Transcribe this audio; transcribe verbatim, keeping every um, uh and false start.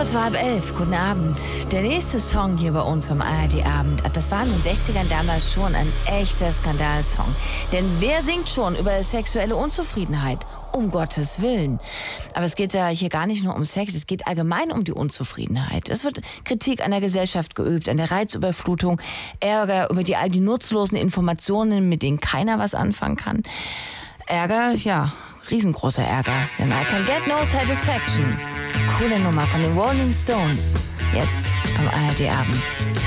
Kurz vor halb elf, guten Abend. Der nächste Song hier bei uns beim A R D-Abend, das war in den sechzigern damals schon ein echter Skandalsong. Denn wer singt schon über sexuelle Unzufriedenheit? Um Gottes Willen. Aber es geht ja hier gar nicht nur um Sex, es geht allgemein um die Unzufriedenheit. Es wird Kritik an der Gesellschaft geübt, an der Reizüberflutung, Ärger über die all die nutzlosen Informationen, mit denen keiner was anfangen kann. Ärger, ja, riesengroßer Ärger. Denn I can get no satisfaction. Coole Nummer von den Rolling Stones. Jetzt beim A R D-Abend.